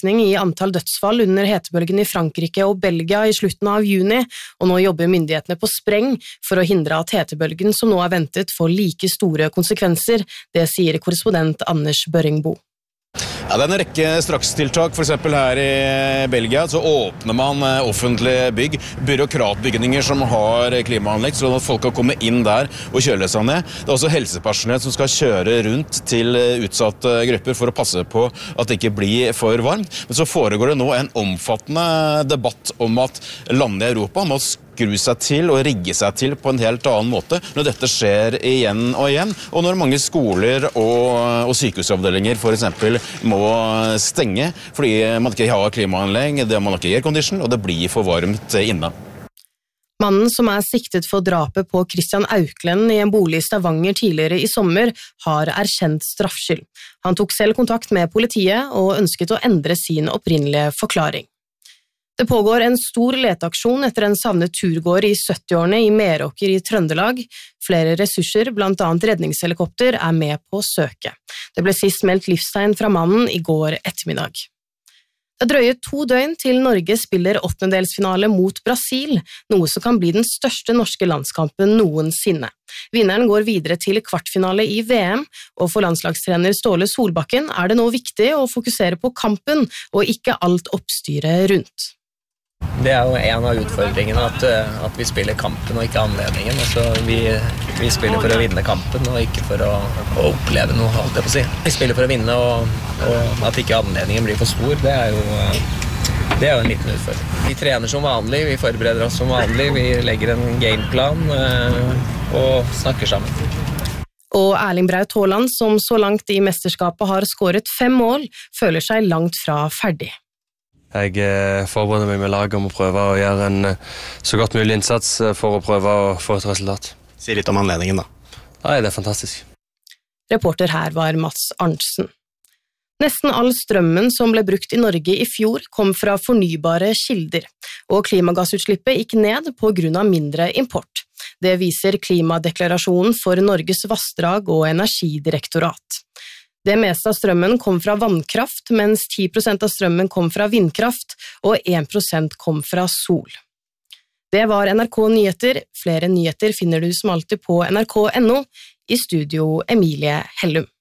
økning i antall dødsfall under hetebølgen i Frankrike og Belgia i slutten av juni, og nå jobber myndighetene på spreng for å hindre at hetebølgen som nå er ventet får like store konsekvenser, det sier korrespondent Anders Børringbo. Ja, det er en rekke strakstiltak, for eksempel her i Belgia, så åpner man offentlige bygg, byråkratbygninger som har klimaanlegg, så at folk kan komme inn der og kjøle seg ned. Det er også helsepersonell som skal kjøre rundt til utsatte grupper for å passe på at det ikke blir for varmt. Men så foregår det nå en omfattende debatt om at landene i Europa må skru seg til og rigge seg til på en helt annen måte når dette skjer igjen og igjen, og når mange skoler og sykehusavdelinger for eksempel må stenge fordi man ikke har klimaanlegg, man har ikke aircondition, og det blir for varmt inne. Mannen som er siktet for drapet på Christian Auklend i en bolig i Stavanger tidligere i sommer, har erkjent straffskyld. Han tok selv kontakt med politiet og ønsket å endre sin opprinnelige forklaring. Det pågår en stor leteaksjon etter en savnet turgåer i 70-årene i Meråker i Trøndelag. Flere ressurser, blant annet redningshelikopter, er med på søket. Det ble sist meldt livstegn fra mannen i går ettermiddag. Det drøyer 2 døgn til Norge spiller åttendedelsfinale mot Brasil, noe som kan bli den største norske landskampen noensinne. Vinneren går videre til kvartfinale i VM, og for landslagstrener Ståle Solbakken er det nå viktig å fokusere på kampen og ikke alt oppstyret rundt. Det er jo en av utfordringene at vi spiller kampen og ikke anledningen. Altså, vi spiller for å vinne kampen og ikke for å oppleve noe, alt det på å si. Vi spiller for å vinne, og at ikke anledningen blir for stor, det er jo en liten utfordring. Vi trener som vanlig, vi forbereder oss som vanlig, vi legger en gameplan og snakker sammen. Og Erling Braut Haaland, som så langt i mesterskapet har skåret 5 mål, føler seg langt fra ferdig. Jeg forbereder meg med laget om å prøve å gjøre en så godt mulig innsats for å prøve å få et resultat. Si litt om anledningen da. Nei, det er fantastisk. Reporter her var Mats Arntzen. Nesten all strømmen som ble brukt i Norge i fjor kom fra fornybare kilder, og klimagassutslippet gikk ned på grunn av mindre import. Det viser klimadeklarasjonen for Norges vassdrag og energidirektorat. Det meste av strømmen kom fra vannkraft, mens 10% av strømmen kom fra vindkraft, og 1% kom fra sol. Det var NRK Nyheter. Flere nyheter finner du som alltid på nrk.no. I studio Emilie Hellum.